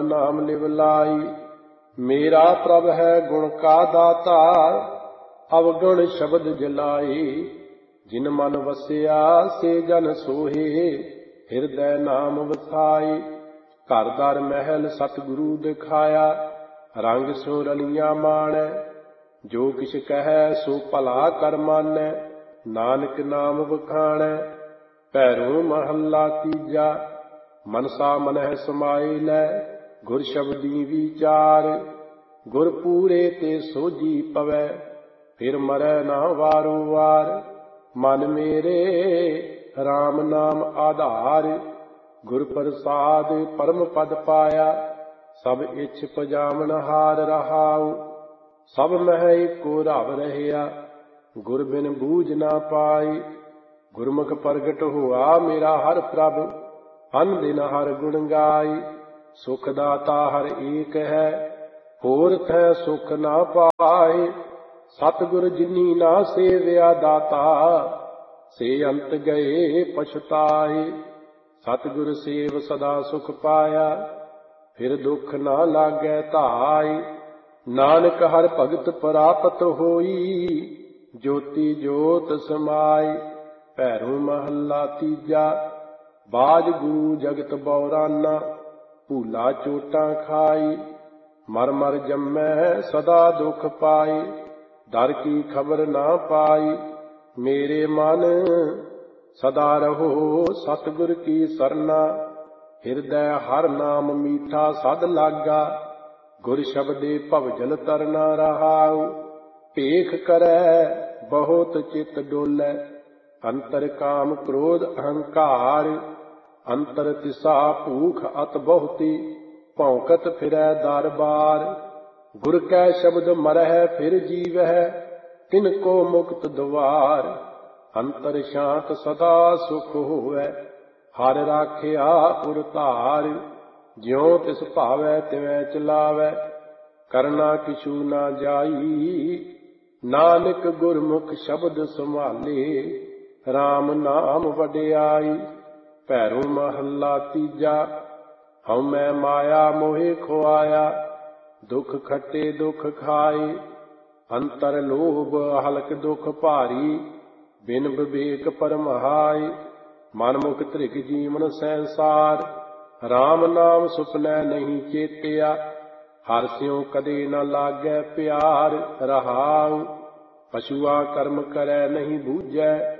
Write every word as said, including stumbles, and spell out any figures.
नाम लिवलाई। मेरा प्रभ है गुण का दाता, अवगुण शब्द जलाई। जिन मन वसिया से जन सोहे, हिरदय नाम वसाई। घर दर महल सतगुरु दिखाया, रंग सो रलिया माणै। जो किछ कहै सो भला कर मानै, नानक नाम बखाणै। भैरो महला तीजा, मनसा मनह समाए लै। गुर शब्दी विचार, गुर पूरे ते सोझी पवै। फिर मरै ना वारो वार, मन मेरे राम नाम आधार। गुर प्रसाद परम पद पाया, सब इच्छ पजावन हार रहाऊ। सब मह एको रव रहया, गुर बिन बूझ ना पाई। गुरमुख प्रगट हुआ मेरा हर प्रभ, अन दिन हर गुण गाई। सुख दाता हर एक है, होर थै सुख ना पाए। सतगुर जिनी ना सेव्या दाता, से अंत गए पछताए। सतगुर सेव सदा सुख पाया, फिर दुख ना लागै धाई। नानक हर भगत प्राप्त होई, ज्योति ज्योत समाई। भैरो महला तीजा, बाज गुरु जगत बौराना। भूला चोटा खाई, मर मर जम्मै सदा दुख पाई। डर की खबर ना पाई, मेरे मन सदा रहो सतगुर की सरना। हिरदय हर नाम मीठा सद लागा, गुर शब्दे भवजल तरना रहाऊ। भेख करै बहुत चित डोलै, अंतर काम क्रोध अहंकार। अंतर तिसा भूख अत बहुती, भौंकत फिरै दर बार। गुर कै शब्द मरह फिर जीवह, तिनको मुक्त द्वार। अंतर शांत सदा सुख होवै, हर राखिया उर धार। ज्यों तिस भावै तिवैं चलावै, करना किछू ना जाई। नानक गुरमुख शब्द संभाले, राम नाम वडियाई। भैरो महला तीजा, हਉ मैं माया मोहे खुआया। दुख खट्टे दुख खाए, अंतर लोभ हलक दुख भारी। बिन विवेक परमहाय, मनमुख धृग जीवन संसार। राम नाम सुपनै नहीं चेतिया, हर स्यों कदे न लागै प्यार रहाऊ। पशुआ कर्म करै नहीं बूझै,